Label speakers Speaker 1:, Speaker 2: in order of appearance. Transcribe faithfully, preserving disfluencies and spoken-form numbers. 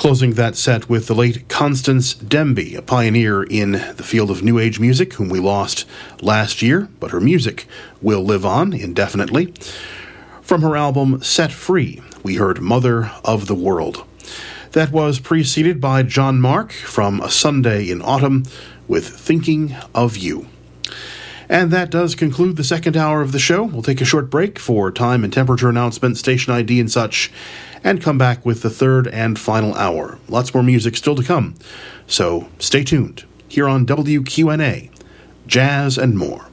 Speaker 1: Closing that set with the late Constance Demby, a pioneer in the field of New Age music, whom we lost last year, but her music will live on indefinitely. From her album Set Free, we heard Mother of the World. That was preceded by John Mark from A Sunday in Autumn with Thinking of You. And that does conclude the second hour of the show. We'll take a short break for time and temperature announcements, station I D and such, and come back with the third and final hour. Lots more music still to come. So stay tuned here on W Q N A, Jazz and More.